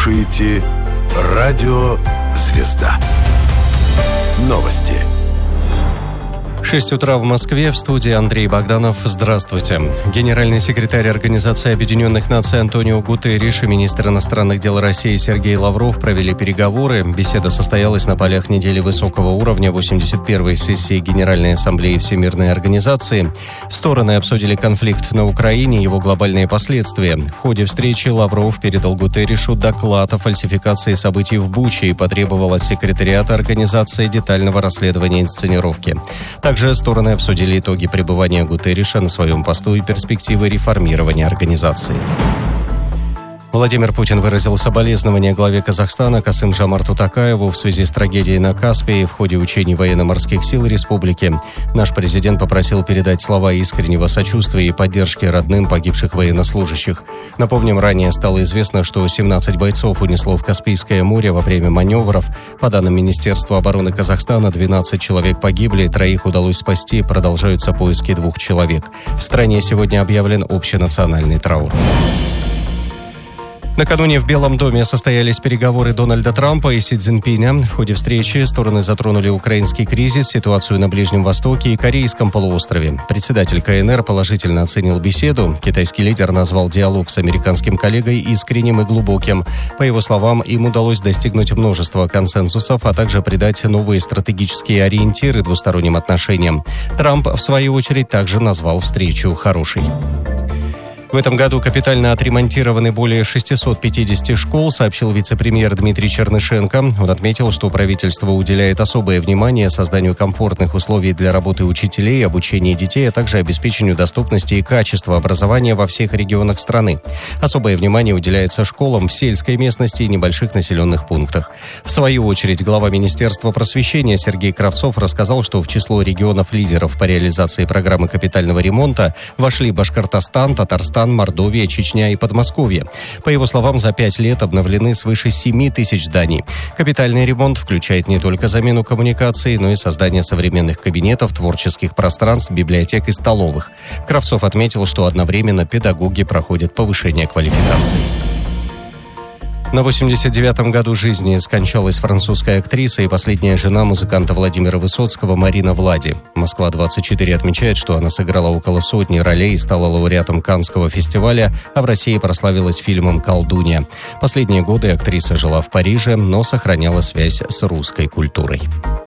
слушаете Радио Звезда. Новости. 6 утра в Москве, в студии Андрей Богданов. Здравствуйте. Генеральный секретарь Организации Объединенных Наций Антонио Гутерриш и министр иностранных дел России Сергей Лавров провели переговоры. Беседа состоялась на полях недели высокого уровня 81-й сессии Генеральной Ассамблеи Всемирной Организации. Стороны обсудили конфликт на Украине и его глобальные последствия. В ходе встречи Лавров передал Гутерришу доклад о фальсификации событий в Буче и потребовал от секретариата организации детального расследования инсценировки. Также стороны обсудили итоги пребывания Гутерриша на своем посту и перспективы реформирования организации. Владимир Путин выразил соболезнования главе Казахстана Касым-Жомарту Токаеву в связи с трагедией на Каспии в ходе учений военно-морских сил республики. Наш президент попросил передать слова искреннего сочувствия и поддержки родным погибших военнослужащих. Напомним, ранее стало известно, что 17 бойцов унесло в Каспийское море во время маневров. По данным Министерства обороны Казахстана, 12 человек погибли, 3 удалось спасти, продолжаются поиски 2 человек. В стране сегодня объявлен общенациональный траур. Накануне в Белом доме состоялись переговоры Дональда Трампа и Си Цзиньпиня. В ходе встречи стороны затронули украинский кризис, ситуацию на Ближнем Востоке и Корейском полуострове. Председатель КНР положительно оценил беседу. Китайский лидер назвал диалог с американским коллегой искренним и глубоким. По его словам, им удалось достигнуть множества консенсусов, а также придать новые стратегические ориентиры двусторонним отношениям. Трамп, в свою очередь, также назвал встречу хорошей. В этом году капитально отремонтированы более 650 школ, сообщил вице-премьер Дмитрий Чернышенко. Он отметил, что правительство уделяет особое внимание созданию комфортных условий для работы учителей, обучения детей, а также обеспечению доступности и качества образования во всех регионах страны. Особое внимание уделяется школам в сельской местности и небольших населенных пунктах. В свою очередь, глава Министерства просвещения Сергей Кравцов рассказал, что в число регионов-лидеров по реализации программы капитального ремонта вошли Башкортостан, Татарстан, Мордовия, Чечня и Подмосковье. По его словам, за 5 лет обновлены свыше 7 тысяч зданий. Капитальный ремонт включает не только замену коммуникаций, но и создание современных кабинетов, творческих пространств, библиотек и столовых. Кравцов отметил, что одновременно педагоги проходят повышение квалификации. На 89-м году жизни скончалась французская актриса и последняя жена музыканта Владимира Высоцкого Марина Влади. «Москва-24» отмечает, что она сыграла около 100 ролей и стала лауреатом Каннского фестиваля, а в России прославилась фильмом «Колдунья». Последние годы актриса жила в Париже, но сохраняла связь с русской культурой.